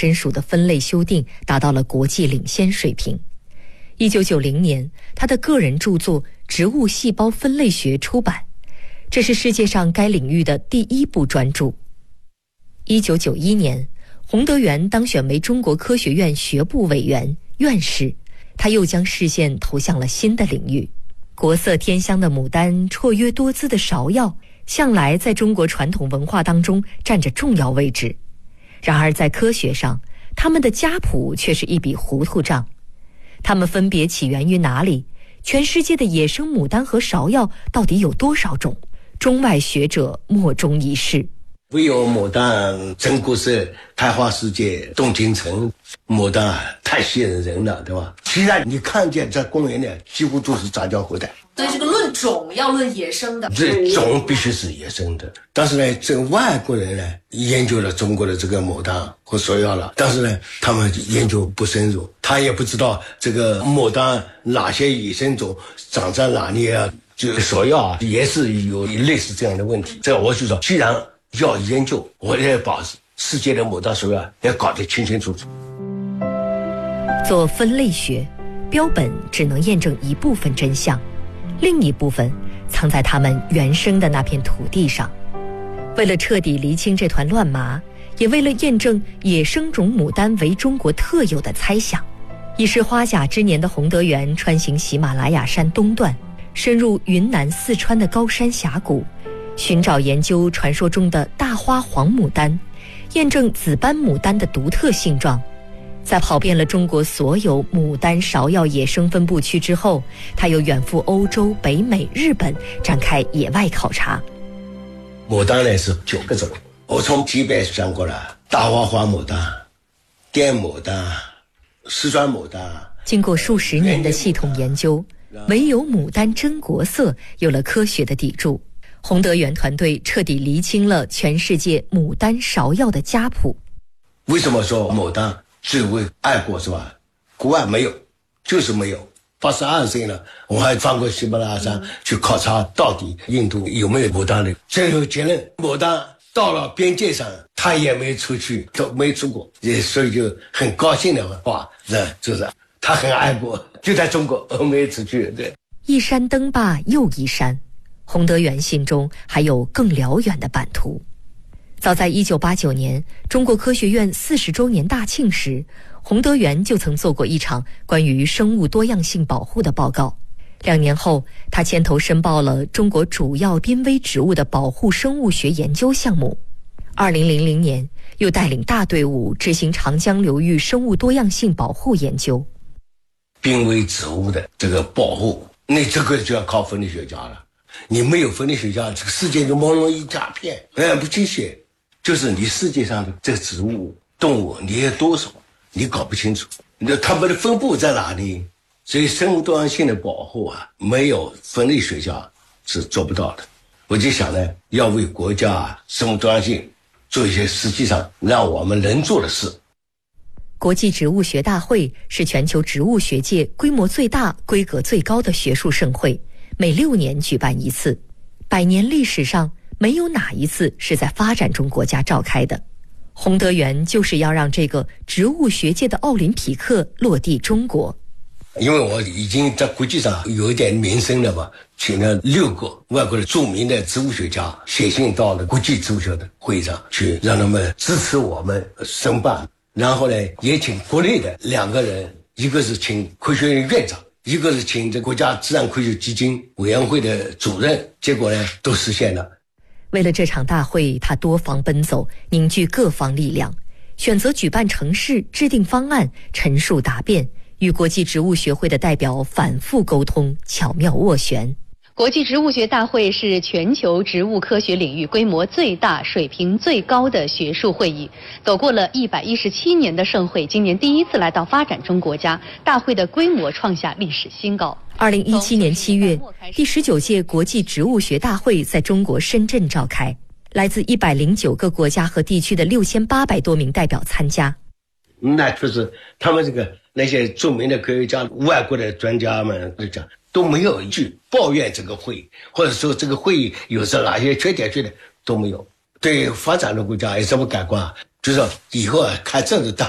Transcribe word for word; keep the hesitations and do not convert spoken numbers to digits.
参属的分类修订达到了国际领先水平。一九九零年，他的个人著作《植物细胞分类学》出版，这是世界上该领域的第一部专著。一九九一年，洪德元当选为中国科学院学部委员、院士，他又将视线投向了新的领域。国色天香的牡丹，绰约多姿的芍药，向来在中国传统文化当中占着重要位置。然而在科学上，它们的家谱却是一笔糊涂账。它们分别起源于哪里？全世界的野生牡丹和芍药到底有多少种？中外学者莫衷一是。 唯有牡丹真国色，开花世界动京城。牡丹太吸引人了，对吧？既然你看见在公园里几乎都是杂交后代， 所以这个论种要论野生的， 这种必须是野生的。但是呢，这个外国人呢研究了中国的这个牡丹和芍药了，但是呢，他们研究不深入，他也不知道这个牡丹哪些野生种长在哪里啊。就芍药啊，也是有类似这样的问题。这我就说，既然要研究，我也把世界的牡丹芍药也搞得清清楚楚。 做分类学，标本只能验证一部分真相，另一部分藏在它们原生的那片土地上。为了彻底厘清这团乱麻，也为了验证野生种牡丹为中国特有的猜想，已是花甲之年的洪德元穿行喜马拉雅山东段，深入云南、四川的高山峡谷，寻找研究传说中的大花黄牡丹，验证紫斑牡丹的独特性状。在跑遍了中国所有牡丹、芍药野生分布区之后，他又远赴欧洲、北美、日本展开野外考察。 牡丹呢是九个种，我从级别讲过了：大花黄牡丹、滇牡丹、四川牡丹。 经过数十年的系统研究，唯有牡丹真国色有了科学的砥柱。洪德元团队彻底厘清了全世界牡丹、芍药的家谱。 为什么说牡丹最为爱国是吧？国外没有，就是没有。八十二岁了，我还翻过喜马拉雅山去考察到底印度有没有牡丹的。最后结论，牡丹到了边界上，他也没出去，都没出过，所以就很高兴的话，这就是他很爱国，就在中国没出去。对， 一山登罢又一山，洪德元心中还有更辽远的版图。早在一九八九年中国科学院四十周年大庆时，洪德元就曾做过一场关于生物多样性保护的报告。两年后，他牵头申报了中国主要濒危植物的保护生物学研究项目。二零零零年，又带领大队伍执行长江流域生物多样性保护研究。 濒危植物的这个保护，那这个就要靠分类学家了。你没有分类学家，这个世界就朦胧一大片，哎，不清晰。就是你世界上的这植物、动物，你有多少，你搞不清楚，那它们的分布在哪里？所以生物多样性的保护啊，没有分类学家是做不到的。我就想呢，要为国家生物多样性做一些实际上让我们能做的事。 国际植物学大会是全球植物学界规模最大、规格最高的学术盛会，每六年举办一次，百年历史上没有哪一次是在发展中国家召开的。洪德元就是要让这个植物学界的奥林匹克落地中国。 因为我已经在国际上有一点名声了嘛，请了六个外国的著名的植物学家写信到了国际植物学的会议上去，让他们支持我们申办。然后呢，也请国内的两个人，一个是请科学院院长，一个是请这国家自然科学基金委员会的主任，结果呢都实现了。 为了这场大会，他多方奔走，凝聚各方力量，选择举办城市，制定方案，陈述答辩，与国际植物学会的代表反复沟通，巧妙斡旋。 国际植物学大会是全球植物科学领域规模最大、水平最高的学术会议。走过了一百一十七年的盛会，今年第一次来到发展中国家，大会的规模创下历史新高。 二零一七年七月，第十九届国际植物学大会在中国深圳召开，来自一百零九个国家和地区的六千八百多名代表参加。 那就是他们这个那些著名的科学家、外国的专家们都讲，都没有一句抱怨这个会议，或者说这个会议有着哪些缺点缺点都没有。对发展的国家有什么改观？就是说以后啊开这个大